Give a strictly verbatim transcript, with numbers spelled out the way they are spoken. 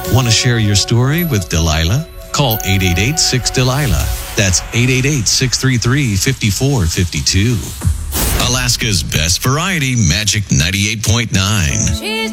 Want to share your story with Delilah? Call eight eight eight, six, Delilah. That's eight eight eight, six three three, five four five two. Alaska's best variety, Magic ninety-eight point nine.